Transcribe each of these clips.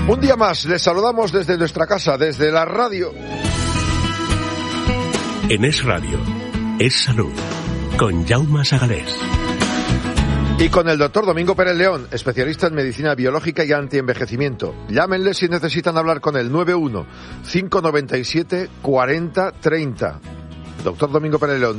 Un día más, les saludamos desde nuestra casa, desde la radio. En Es Radio, Es Salud, con Jaume Sagalés. Y con el doctor Domingo Pérez León, especialista en medicina biológica y antienvejecimiento. Llámenle si necesitan hablar con él, 91-597-4030. Doctor Domingo Pérez León,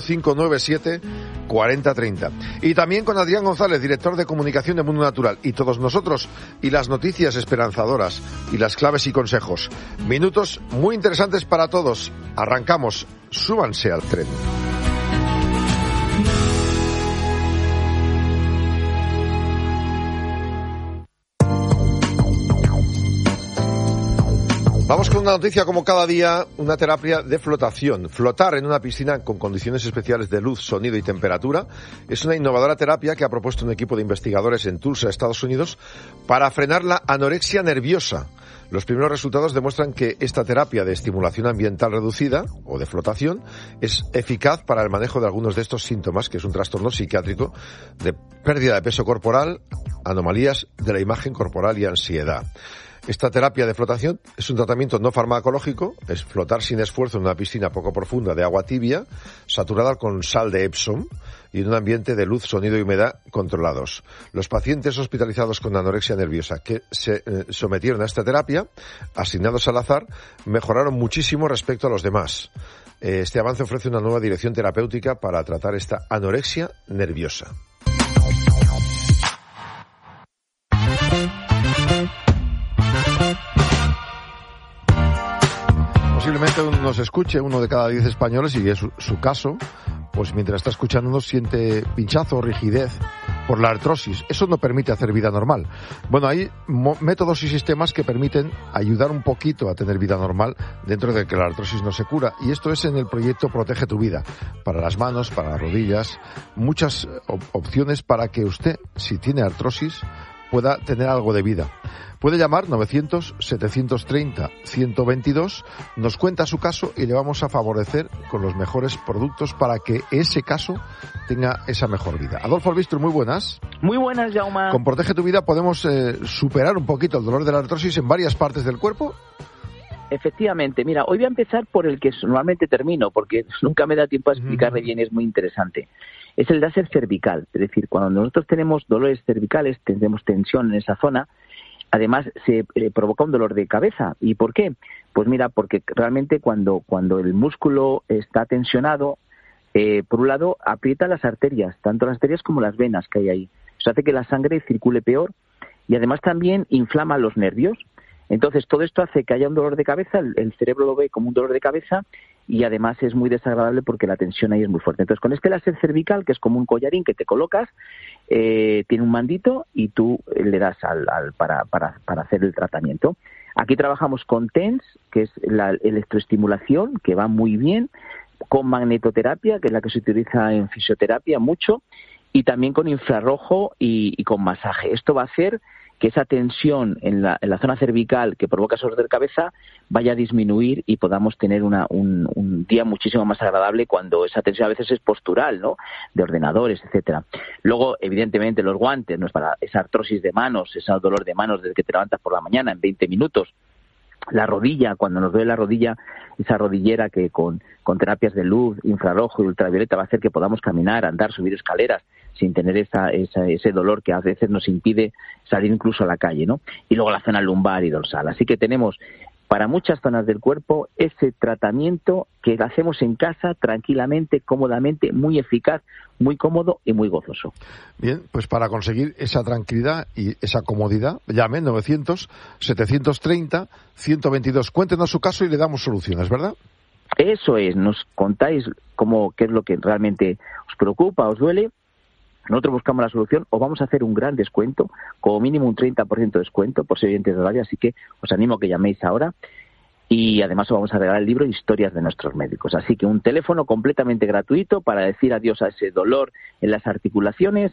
91-597-4030. Y también con Adrián González, director de comunicación de Mundo Natural. Y todos nosotros, y las noticias esperanzadoras, y las claves y consejos. Minutos muy interesantes para todos. Arrancamos. Súbanse al tren. Vamos con una noticia como cada día, una terapia de flotación. Flotar en una piscina con condiciones especiales de luz, sonido y temperatura es una innovadora terapia que ha propuesto un equipo de investigadores en Tulsa, Estados Unidos, para frenar la anorexia nerviosa. Los primeros resultados demuestran que esta terapia de estimulación ambiental reducida, o de flotación, es eficaz para el manejo de algunos de estos síntomas, que es un trastorno psiquiátrico de pérdida de peso corporal, anomalías de la imagen corporal y ansiedad. Esta terapia de flotación es un tratamiento no farmacológico, es flotar sin esfuerzo en una piscina poco profunda de agua tibia, saturada con sal de Epsom y en un ambiente de luz, sonido y humedad controlados. Los pacientes hospitalizados con anorexia nerviosa que se sometieron a esta terapia, asignados al azar, mejoraron muchísimo respecto a los demás. Este avance ofrece una nueva dirección terapéutica para tratar esta anorexia nerviosa. Posiblemente nos escuche uno de cada 10 españoles, y es su caso, pues mientras está escuchándonos siente pinchazo o rigidez por la artrosis. Eso no permite hacer vida normal. Bueno, hay métodos y sistemas que permiten ayudar un poquito a tener vida normal dentro de que la artrosis no se cura. Y esto es en el proyecto Protege tu Vida. Para las manos, para las rodillas, muchas opciones para que usted, si tiene artrosis, pueda tener algo de vida. Puede llamar 900-730-122, nos cuenta su caso y le vamos a favorecer con los mejores productos para que ese caso tenga esa mejor vida. Adolfo Albistro, muy buenas. Muy buenas, Jaume. Con Protege tu Vida podemos superar un poquito el dolor de la artrosis en varias partes del cuerpo. Efectivamente, mira, hoy voy a empezar por el que normalmente termino, porque nunca me da tiempo a explicarle bien, es muy interesante. Es el láser cervical, es decir, cuando nosotros tenemos dolores cervicales, tenemos tensión en esa zona, además se provoca un dolor de cabeza. ¿Y por qué? Pues mira, porque realmente cuando el músculo está tensionado, por un lado aprieta las arterias, tanto las arterias como las venas que hay ahí. Eso hace que la sangre circule peor y además también inflama los nervios. Entonces todo esto hace que haya un dolor de cabeza, el cerebro lo ve como un dolor de cabeza y además es muy desagradable porque la tensión ahí es muy fuerte. Entonces con este láser cervical, que es como un collarín que te colocas, tiene un mandito y tú le das para hacer el tratamiento. Aquí trabajamos con TENS, que es la electroestimulación, que va muy bien, con magnetoterapia, que es la que se utiliza en fisioterapia mucho, y también con infrarrojo y con masaje. Esto va a hacer que esa tensión en la zona cervical que provoca esos dolores de cabeza vaya a disminuir y podamos tener un día muchísimo más agradable cuando esa tensión a veces es postural, ¿no? De ordenadores, etcétera. Luego, evidentemente, los guantes, ¿no? Es para esa artrosis de manos, ese dolor de manos desde que te levantas por la mañana en 20 minutos. La rodilla, cuando nos duele la rodilla, esa rodillera que con terapias de luz, infrarrojo y ultravioleta va a hacer que podamos caminar, andar, subir escaleras sin tener ese dolor que a veces nos impide salir incluso a la calle, ¿no? Y luego la zona lumbar y dorsal. Así que tenemos para muchas zonas del cuerpo ese tratamiento que lo hacemos en casa tranquilamente, cómodamente, muy eficaz, muy cómodo y muy gozoso. Bien, pues para conseguir esa tranquilidad y esa comodidad, llame 900-730-122. Cuéntenos su caso y le damos soluciones, ¿verdad? Eso es, nos contáis qué es lo que realmente os preocupa, os duele. Nosotros buscamos la solución, os vamos a hacer un gran descuento, como mínimo un 30% de descuento por ser oyentes de radio, así que os animo a que llaméis ahora y además os vamos a regalar el libro Historias de nuestros médicos. Así que un teléfono completamente gratuito para decir adiós a ese dolor en las articulaciones,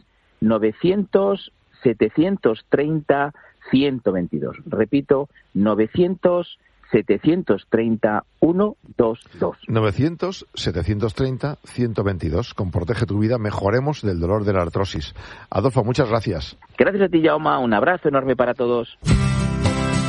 900-730-122. Repito, 900-730-122. 900-730-122. Con Protege tu Vida mejoremos del dolor de la artrosis. Adolfo, muchas gracias. Gracias a ti, Jaume. Un abrazo enorme para todos.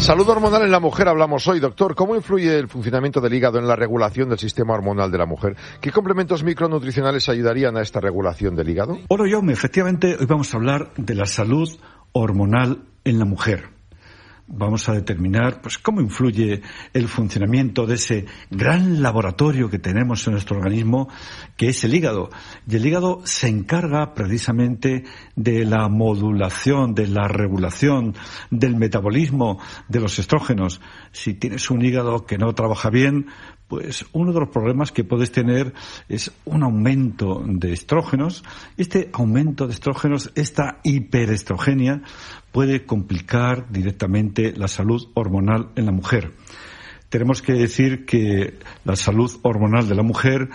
Salud hormonal en la mujer hablamos hoy, doctor. ¿Cómo influye el funcionamiento del hígado en la regulación del sistema hormonal de la mujer? ¿Qué complementos micronutricionales ayudarían a esta regulación del hígado? Hola, Jaume. Efectivamente, hoy vamos a hablar de la salud hormonal en la mujer. Vamos a determinar cómo influye el funcionamiento de ese gran laboratorio que tenemos en nuestro organismo, que es el hígado. Y el hígado se encarga precisamente de la modulación, de la regulación, del metabolismo de los estrógenos. Si tienes un hígado que no trabaja bien, pues uno de los problemas que puedes tener es un aumento de estrógenos. Este aumento de estrógenos, esta hiperestrogenia, puede complicar directamente la salud hormonal en la mujer. Tenemos que decir que la salud hormonal de la mujer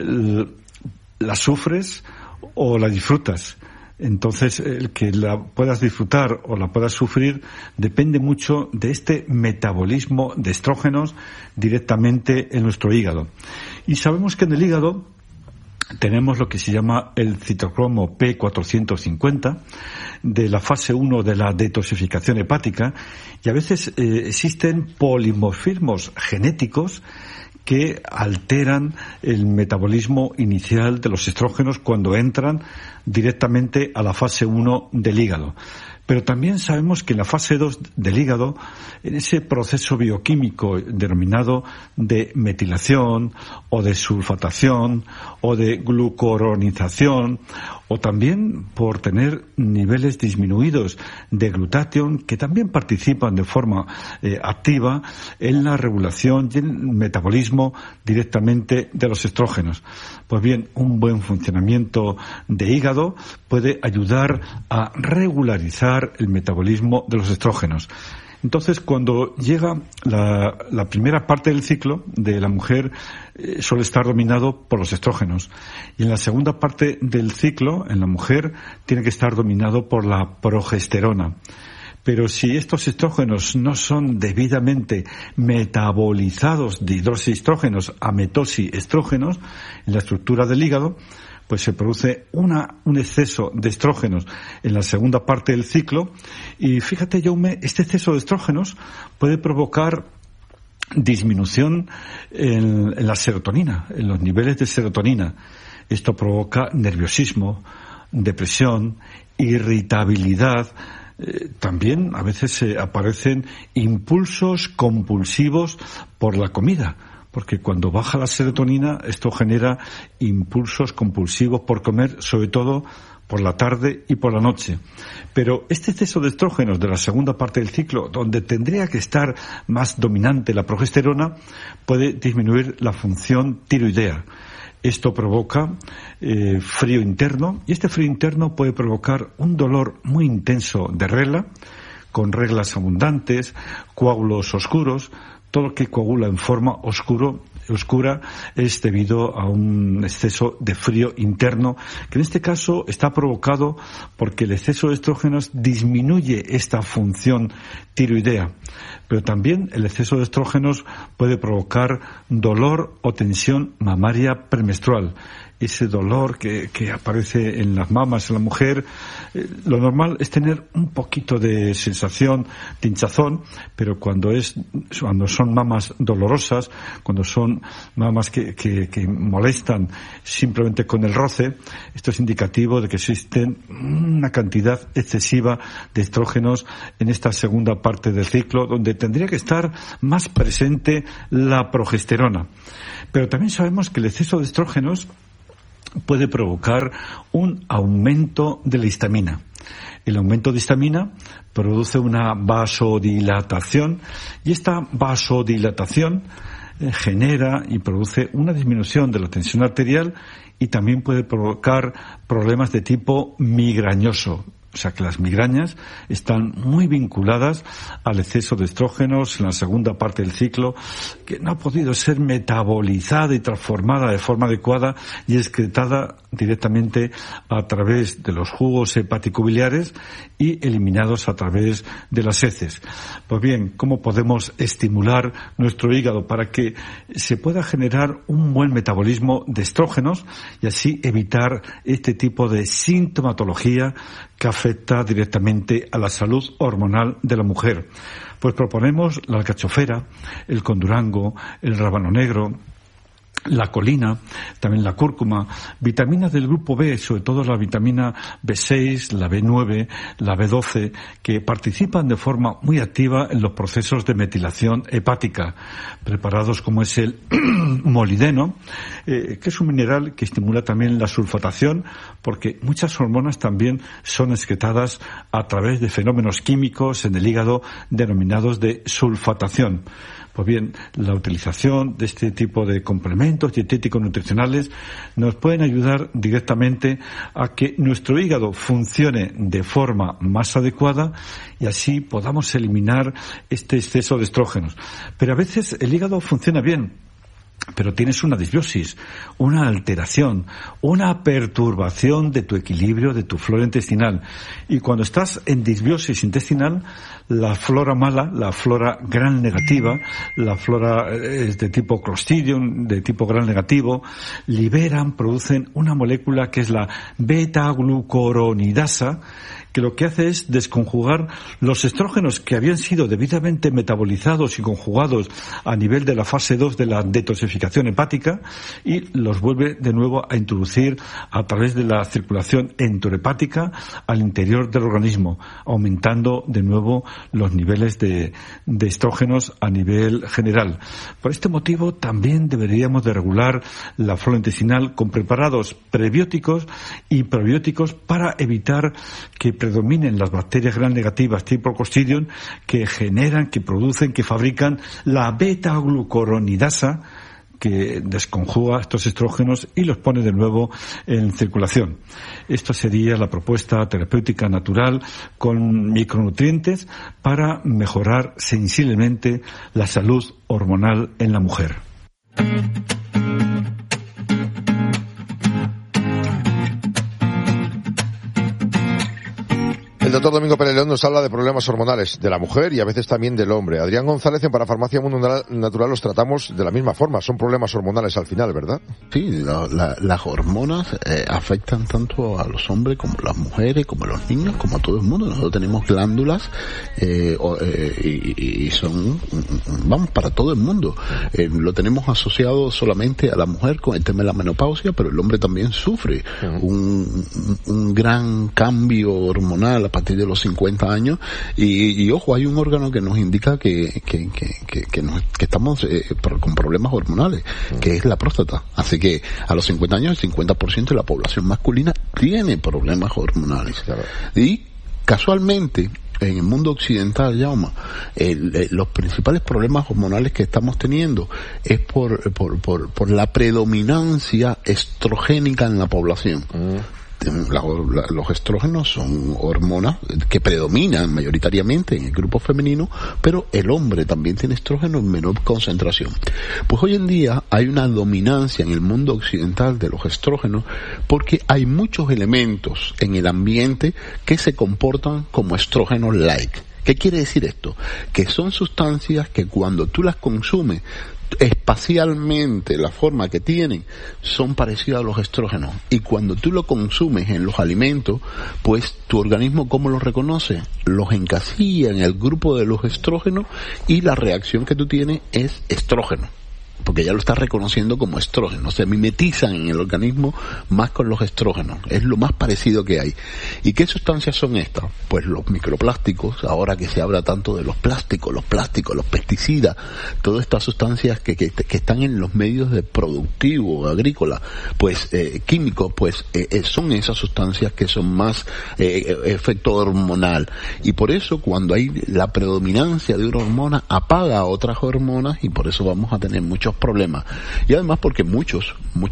la sufres o la disfrutas. Entonces, el que la puedas disfrutar o la puedas sufrir depende mucho de este metabolismo de estrógenos directamente en nuestro hígado. Y sabemos que en el hígado tenemos lo que se llama el citocromo P450 de la fase 1 de la detoxificación hepática, y a veces existen polimorfismos genéticos que alteran el metabolismo inicial de los estrógenos cuando entran directamente a la fase 1 del hígado. Pero también sabemos que en la fase 2 del hígado, en ese proceso bioquímico denominado de metilación o de sulfatación o de glucoronización, o también por tener niveles disminuidos de glutatión, que también participan de forma activa en la regulación y en el metabolismo directamente de los estrógenos. Pues bien, un buen funcionamiento de hígado puede ayudar a regularizar el metabolismo de los estrógenos. Entonces, cuando llega la primera parte del ciclo de la mujer, suele estar dominado por los estrógenos. Y en la segunda parte del ciclo, en la mujer, tiene que estar dominado por la progesterona. Pero si estos estrógenos no son debidamente metabolizados de hidroxiestrógenos a metoxiestrógenos en la estructura del hígado, pues se produce un exceso de estrógenos en la segunda parte del ciclo. Y fíjate, Jaume, este exceso de estrógenos puede provocar disminución en la serotonina, en los niveles de serotonina. Esto provoca nerviosismo, depresión, irritabilidad. También a veces aparecen impulsos compulsivos por la comida, porque cuando baja la serotonina esto genera impulsos compulsivos por comer, sobre todo por la tarde y por la noche. Pero este exceso de estrógenos de la segunda parte del ciclo, donde tendría que estar más dominante la progesterona, puede disminuir la función tiroidea. Esto provoca frío interno, y este frío interno puede provocar un dolor muy intenso de regla, con reglas abundantes, coágulos oscuros. Todo lo que coagula en forma oscura es debido a un exceso de frío interno, que en este caso está provocado porque el exceso de estrógenos disminuye esta función tiroidea. Pero también el exceso de estrógenos puede provocar dolor o tensión mamaria premenstrual. Ese dolor que aparece en las mamas en la mujer, lo normal es tener un poquito de sensación de hinchazón, pero cuando son mamas dolorosas, cuando son mamas que molestan simplemente con el roce, esto es indicativo de que existen una cantidad excesiva de estrógenos en esta segunda parte del ciclo, donde tendría que estar más presente la progesterona. Pero también sabemos que el exceso de estrógenos puede provocar un aumento de la histamina. El aumento de histamina produce una vasodilatación, y esta vasodilatación genera y produce una disminución de la tensión arterial, y también puede provocar problemas de tipo migrañoso. O sea que las migrañas están muy vinculadas al exceso de estrógenos en la segunda parte del ciclo, que no ha podido ser metabolizada y transformada de forma adecuada y excretada directamente a través de los jugos hepático-biliares y eliminados a través de las heces. Pues bien, ¿cómo podemos estimular nuestro hígado para que se pueda generar un buen metabolismo de estrógenos y así evitar este tipo de sintomatología que afecta afecta directamente a la salud hormonal de la mujer. Pues proponemos la alcachofera, el condurango, el rábano negro, la colina, también la cúrcuma, vitaminas del grupo B, sobre todo la vitamina B6, la B9, la B12, que participan de forma muy activa en los procesos de metilación hepática, preparados como es el molibdeno, que es un mineral que estimula también la sulfatación, porque muchas hormonas también son excretadas a través de fenómenos químicos en el hígado denominados de sulfatación. Pues bien, la utilización de este tipo de complementos dietéticos nutricionales nos pueden ayudar directamente a que nuestro hígado funcione de forma más adecuada y así podamos eliminar este exceso de estrógenos. Pero a veces el hígado funciona bien, pero tienes una disbiosis, una alteración, una perturbación de tu equilibrio, de tu flora intestinal. Y cuando estás en disbiosis intestinal, la flora mala, la flora gram negativa, la flora de tipo Clostridium, de tipo gram negativo, producen una molécula que es la beta-glucuronidasa, que lo que hace es desconjugar los estrógenos que habían sido debidamente metabolizados y conjugados a nivel de la fase 2 de la detoxificación hepática y los vuelve de nuevo a introducir a través de la circulación enterohepática al interior del organismo, aumentando de nuevo los niveles de estrógenos a nivel general. Por este motivo también deberíamos de regular la flora intestinal con preparados prebióticos y probióticos para evitar que predominen las bacterias gram negativas tipo Clostridium que generan, que producen, que fabrican la beta-glucuronidasa que desconjuga estos estrógenos y los pone de nuevo en circulación. Esta sería la propuesta terapéutica natural con micronutrientes para mejorar sensiblemente la salud hormonal en la mujer. El doctor Domingo Pérez León nos habla de problemas hormonales de la mujer y a veces también del hombre. Adrián González, en Parafarmacia Mundo Natural los tratamos de la misma forma. Son problemas hormonales al final, ¿verdad? Sí, las hormonas afectan tanto a los hombres como a las mujeres, como a los niños, como a todo el mundo. Nosotros tenemos glándulas y son, vamos, para todo el mundo. Lo tenemos asociado solamente a la mujer con el tema de la menopausia, pero el hombre también sufre un gran cambio hormonal a partir de los 50 años y ojo, hay un órgano que nos indica que estamos con problemas hormonales, que es la próstata. Así que a los 50 años el 50% de la población masculina tiene problemas hormonales. Claro. Y casualmente en el mundo occidental, Jaume, los principales problemas hormonales que estamos teniendo es por la predominancia estrogénica en la población. Los estrógenos son hormonas que predominan mayoritariamente en el grupo femenino, pero el hombre también tiene estrógenos en menor concentración. Pues hoy en día hay una dominancia en el mundo occidental de los estrógenos porque hay muchos elementos en el ambiente que se comportan como estrógenos-like. ¿Qué quiere decir esto? Que son sustancias que cuando tú las consumes, espacialmente la forma que tienen son parecidas a los estrógenos, y cuando tú lo consumes en los alimentos, pues tu organismo, ¿cómo los reconoce? Los encasilla en el grupo de los estrógenos y la reacción que tú tienes es estrógeno, porque ya lo estás reconociendo como estrógeno. Se mimetizan en el organismo más con los estrógenos. Es lo más parecido que hay. ¿Y qué sustancias son estas? Pues los microplásticos, ahora que se habla tanto de los plásticos, los pesticidas, todas estas sustancias que están en los medios de productivo, agrícola, pues químicos, pues son esas sustancias que son más efecto hormonal. Y por eso cuando hay la predominancia de una hormona, apaga a otras hormonas y por eso vamos a tener muchos problemas. Y además porque muchos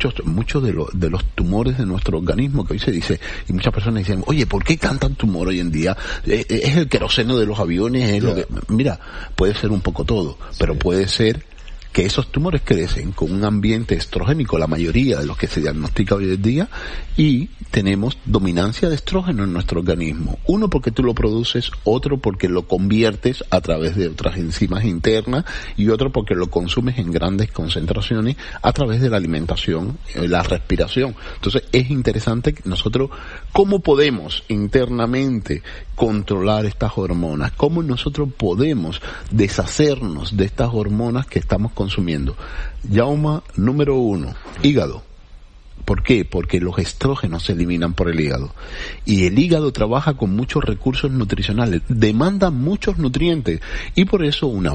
de los tumores de nuestro organismo, que hoy se dice, y muchas personas dicen, oye, ¿por qué hay tanto tumor hoy en día? ¿Es el queroseno de los aviones? ¿Es lo que...? Mira, puede ser un poco todo, pero puede ser que esos tumores crecen con un ambiente estrogénico, la mayoría de los que se diagnostica hoy en día, y tenemos dominancia de estrógeno en nuestro organismo. Uno porque tú lo produces, otro porque lo conviertes a través de otras enzimas internas, y otro porque lo consumes en grandes concentraciones a través de la alimentación, la respiración. Entonces es interesante que nosotros, ¿cómo podemos internamente controlar estas hormonas? ¿Cómo nosotros podemos deshacernos de estas hormonas que estamos consumiendo? Yauma, número 1, hígado. ¿Por qué? Porque los estrógenos se eliminan por el hígado. Y el hígado trabaja con muchos recursos nutricionales, demanda muchos nutrientes, y por eso un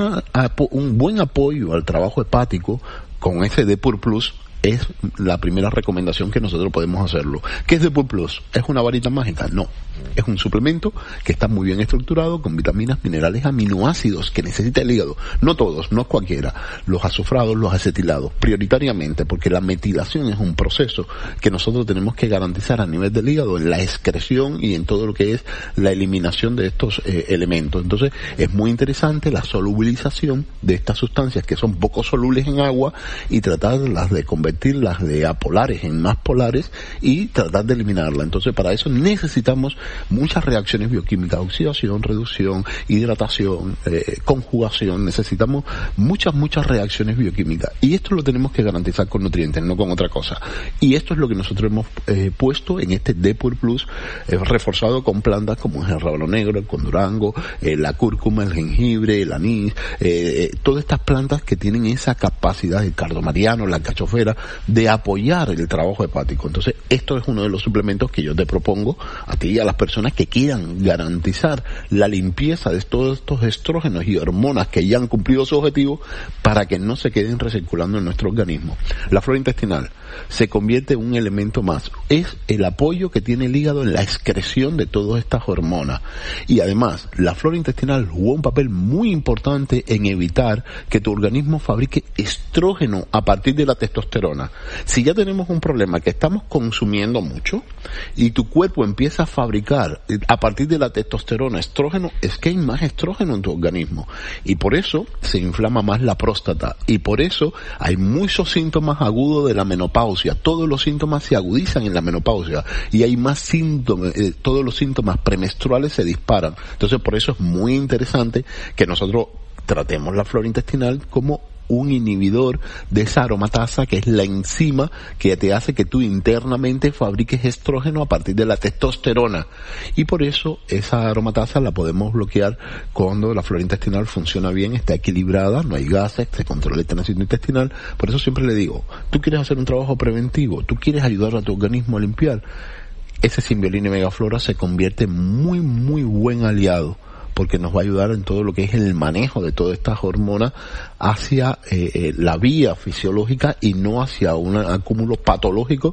buen apoyo al trabajo hepático con ese Depur Plus es la primera recomendación que nosotros podemos hacerlo. ¿Qué es Depur Plus? ¿Es una varita mágica? No. Es un suplemento que está muy bien estructurado con vitaminas, minerales, aminoácidos que necesita el hígado. No todos, no cualquiera. Los azufrados, los acetilados, prioritariamente, porque la metilación es un proceso que nosotros tenemos que garantizar a nivel del hígado en la excreción y en todo lo que es la eliminación de estos elementos. Entonces, es muy interesante la solubilización de estas sustancias que son poco solubles en agua y tratarlas de convertirlas de apolares en más polares y tratar de eliminarla. Entonces, para eso necesitamos muchas reacciones bioquímicas, oxidación, reducción, hidratación, conjugación. Necesitamos muchas reacciones bioquímicas, y esto lo tenemos que garantizar con nutrientes, no con otra cosa. Y esto es lo que nosotros hemos puesto en este Depur Plus, reforzado con plantas como el rábano negro, el condorango, la cúrcuma, el jengibre, el anís, todas estas plantas que tienen esa capacidad, el cardomariano, la cachofera, de apoyar el trabajo hepático. Entonces, esto es uno de los suplementos que yo te propongo a ti y a las personas que quieran garantizar la limpieza de todos estos estrógenos y hormonas que ya han cumplido su objetivo, para que no se queden recirculando en nuestro organismo. La flora intestinal se convierte en un elemento más. Es el apoyo que tiene el hígado en la excreción de todas estas hormonas. Y además, la flora intestinal jugó un papel muy importante en evitar que tu organismo fabrique estrógeno a partir de la testosterona. Si ya tenemos un problema que estamos consumiendo mucho y tu cuerpo empieza a fabricar a partir de la testosterona estrógeno, es que hay más estrógeno en tu organismo, y por eso se inflama más la próstata, y por eso hay muchos síntomas agudos de la menopausia. Todos los síntomas se agudizan en la menopausia y hay más síntomas, todos los síntomas premenstruales se disparan. Entonces, por eso es muy interesante que nosotros tratemos la flora intestinal como un inhibidor de esa aromatasa, que es la enzima que te hace que tú internamente fabriques estrógeno a partir de la testosterona. Y por eso esa aromatasa la podemos bloquear cuando la flora intestinal funciona bien, está equilibrada, no hay gases, se controla el tránsito intestinal. Por eso siempre le digo, tú quieres hacer un trabajo preventivo, tú quieres ayudar a tu organismo a limpiar, ese Symbiolin Megaflora se convierte en muy buen aliado, porque nos va a ayudar en todo lo que es el manejo de todas estas hormonas hacia la vía fisiológica y no hacia un acúmulo patológico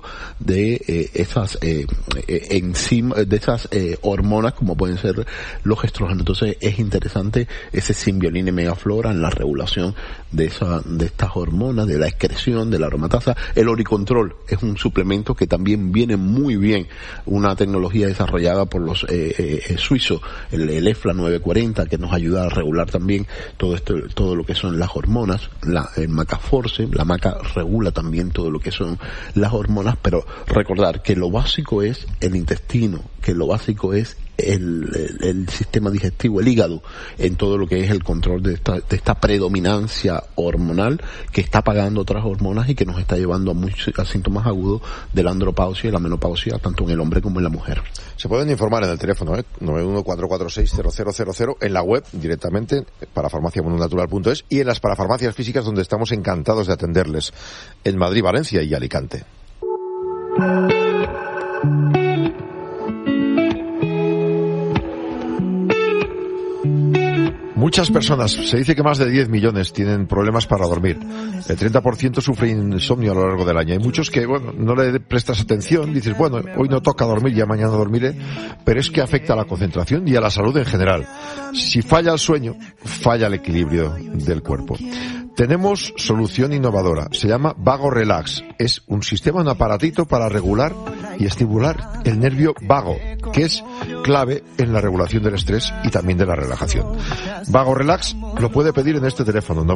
de esas enzimas, de esas hormonas como pueden ser los estrógenos. Entonces es interesante ese Symbiolin Megaflora en la regulación de estas hormonas, de la excreción, de la aromatasa. El Oricontrol es un suplemento que también viene muy bien, una tecnología desarrollada por los suizos, el EFLA 940, que nos ayuda a regular también todo lo que son las hormonas. El Macaforce, la maca regula también todo lo que son las hormonas, pero recordar que lo básico es el intestino, que lo básico es el sistema digestivo, el hígado, en todo lo que es el control de esta predominancia hormonal que está apagando otras hormonas y que nos está llevando a síntomas agudos de la andropausia y la menopausia, tanto en el hombre como en la mujer. Se pueden informar en el teléfono 914460000, en la web directamente para farmaciamundonatural.es y en las parafarmacias físicas, donde estamos encantados de atenderles en Madrid, Valencia y Alicante. Muchas personas, se dice que más de 10 millones tienen problemas para dormir. El 30% sufre insomnio a lo largo del año. Hay muchos que, no le prestas atención, dices, hoy no toca dormir, ya mañana dormiré, pero es que afecta a la concentración y a la salud en general. Si falla el sueño, falla el equilibrio del cuerpo. Tenemos solución innovadora, se llama Vago Relax. Es un sistema, un aparatito para regular y estimular el nervio vago, que es clave en la regulación del estrés y también de la relajación. Vago Relax lo puede pedir en este teléfono,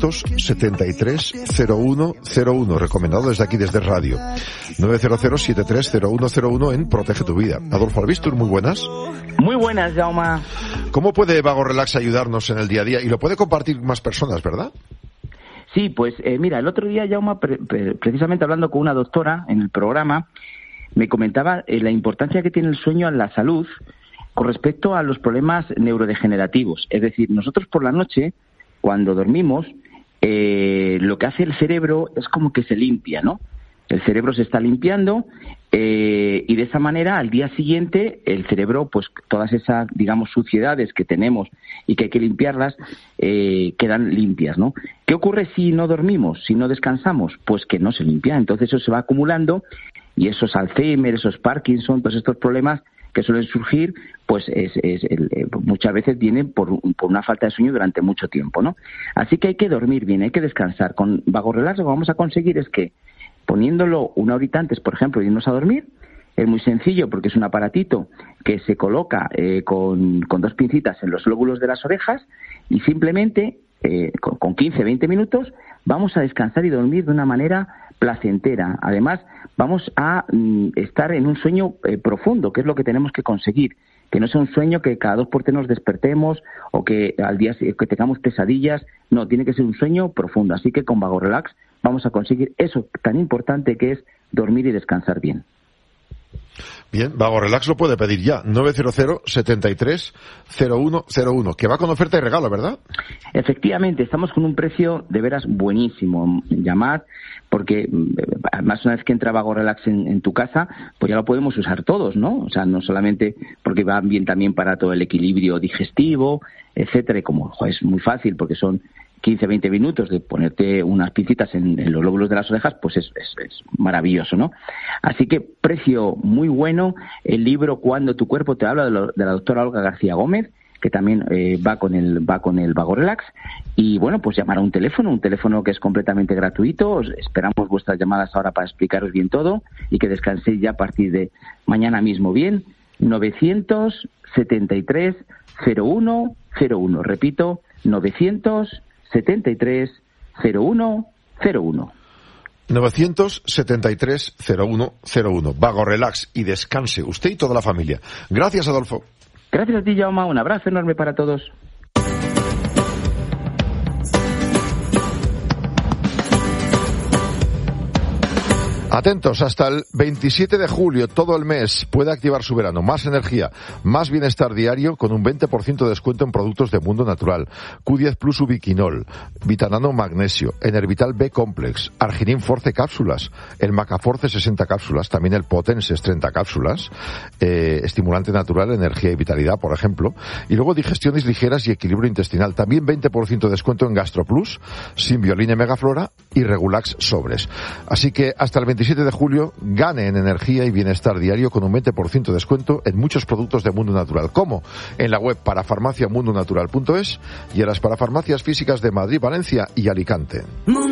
973-0101, recomendado desde aquí, desde radio. 900-730101 en Protege tu Vida. Adolfo Albistur, muy buenas. Muy buenas, Jaume. ¿Cómo puede Vago Relax ayudarnos en el día a día? Y lo puede compartir más personas, ¿verdad? Sí, pues mira, el otro día, Jaume, precisamente hablando con una doctora en el programa, me comentaba la importancia que tiene el sueño en la salud con respecto a los problemas neurodegenerativos. Es decir, nosotros por la noche, cuando dormimos, lo que hace el cerebro es como que se limpia, ¿no? El cerebro se está limpiando y de esa manera al día siguiente el cerebro, pues todas esas, digamos, suciedades que tenemos y que hay que limpiarlas, quedan limpias, ¿no? ¿Qué ocurre si no dormimos, si no descansamos? Pues que no se limpia, entonces eso se va acumulando y esos Alzheimer, esos Parkinson, todos estos problemas que suelen surgir, pues muchas veces vienen por una falta de sueño durante mucho tiempo, ¿no? Así que hay que dormir bien, hay que descansar. Con Vago Relax lo que vamos a conseguir es que poniéndolo una horita antes, por ejemplo, de irnos a dormir, es muy sencillo porque es un aparatito que se coloca con 2 pincitas en los lóbulos de las orejas y simplemente con 15-20 minutos vamos a descansar y dormir de una manera placentera. Además, vamos a estar en un sueño profundo, que es lo que tenemos que conseguir. Que no sea un sueño que cada 2x3 nos despertemos o que al día que tengamos pesadillas. No, tiene que ser un sueño profundo. Así que con Vago Relax vamos a conseguir eso tan importante que es dormir y descansar bien. Bien, Vago Relax lo puede pedir ya, 900-73-0101, que va con oferta y regalo, ¿verdad? Efectivamente, estamos con un precio de veras buenísimo. Llamad, porque además una vez que entra Vago Relax en tu casa, pues ya lo podemos usar todos, ¿no? O sea, no solamente porque va bien también para todo el equilibrio digestivo, etcétera, y como es muy fácil porque son 15-20 minutos de ponerte unas pincitas en los lóbulos de las orejas, pues es maravilloso, ¿no? Así que precio muy bueno. El libro Cuando tu cuerpo te habla, de la doctora Olga García Gómez, que también va con el Vago Relax. Y bueno, pues llamar a un teléfono que es completamente gratuito. Esperamos vuestras llamadas ahora para explicaros bien todo y que descanséis ya a partir de mañana mismo bien. 973-0101. Repito, 973-0101. 973-0101. Vago Relax y descanse usted y toda la familia. Gracias, Adolfo. Gracias a ti, Jaume. Un abrazo enorme para todos. Atentos, hasta el 27 de julio, todo el mes, puede activar su verano. Más energía, más bienestar diario con un 20% de descuento en productos de Mundo Natural. Q10 Plus Ubiquinol, Vitanano Magnesio, Enervital B Complex, Arginin Force cápsulas, el Macaforce 60 cápsulas, también el Potenses 30 cápsulas, estimulante natural, energía y vitalidad, por ejemplo. Y luego digestiones ligeras y equilibrio intestinal. También 20% de descuento en GastroPlus, Symbioline Megaflora y Regulax Sobres. Así que hasta el 27 de julio gane en energía y bienestar diario con un 20% de descuento en muchos productos de Mundo Natural, como en la web parafarmaciamundonatural.es y en las parafarmacias físicas de Madrid, Valencia y Alicante.